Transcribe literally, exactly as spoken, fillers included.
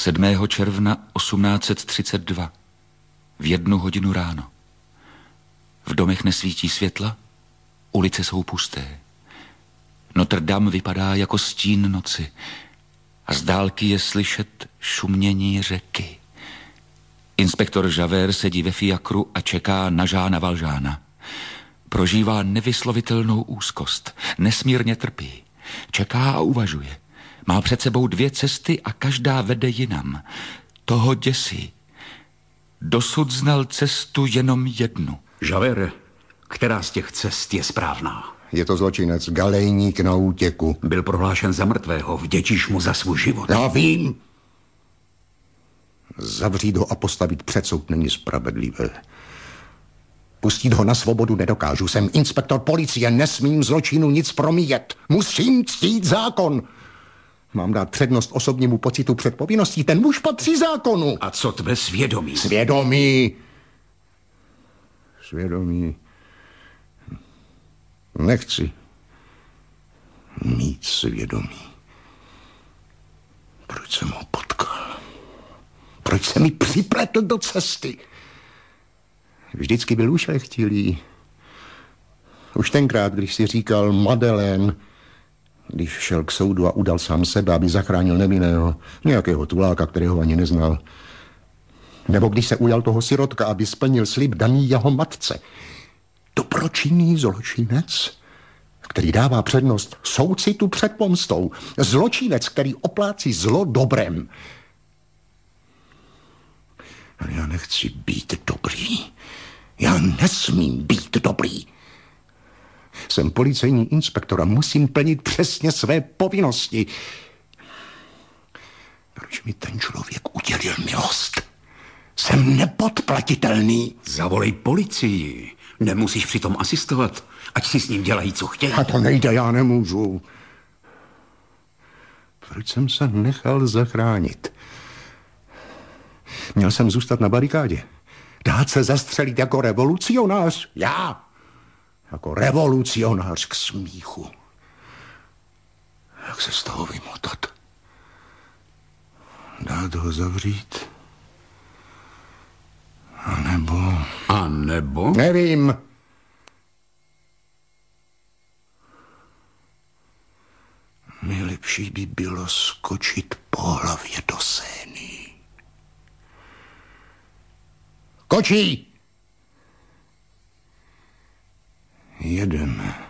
sedmého června osmnáct set třicet dva. V jednu hodinu ráno. V domech nesvítí světla, ulice jsou pusté. Notre Dame vypadá jako stín noci a z dálky je slyšet šumění řeky. Inspektor Javert sedí ve fiakru a čeká na Jeana Valjeana. Prožívá nevyslovitelnou úzkost, nesmírně trpí. Čeká a uvažuje. Má před sebou dvě cesty a každá vede jinam. Toho děsí. Dosud znal cestu jenom jednu. Javert, která z těch cest je správná? Je to zločinec, galejník na útěku. Byl prohlášen za mrtvého, vděčíš mu za svůj život. Já vím. Zavřít ho a postavit před soud není spravedlivé. Pustit ho na svobodu nedokážu. Jsem inspektor policie, nesmím zločinu nic promíjet. Musím ctít zákon. Mám dát přednost osobnímu pocitu před povinností. Ten muž patří zákonu. A co tvé svědomí? Svědomí. Svědomí. Nechci mít svědomí. Proč jsem ho potkal? Proč se mi připletl do cesty? Vždycky byl ušlechtilý. Už tenkrát, když si říkal Madeleine, když šel k soudu a udal sám sebe, aby zachránil nevinného, nějakého tuláka, kterého ani neznal. Nebo když se ujal toho sirotka, aby splnil slib daný jeho matce. Dobročinný zločinec, který dává přednost soucitu před pomstou. Zločinec, který oplácí zlo dobrem. Ale já nechci být dobrý. Já nesmím být dobrý. Jsem policejní inspektor a musím plnit přesně své povinnosti. Proč mi ten člověk udělil milost? Jsem nepodplatitelný. Zavolej policii. Nemusíš přitom asistovat. Ať si s ním dělají, co chtějí. A to nejde, já nemůžu. Proč jsem se nechal zachránit? Měl jsem zůstat na barikádě. Dát se zastřelit jako revolucionář. Já. Jako revolucionář k smíchu. Jak se z toho vymotat? Dát ho zavřít? A nebo... A nebo? Nevím. Nejlepší by bylo skočit po hlavě do Sény. Kočí! Jedeme.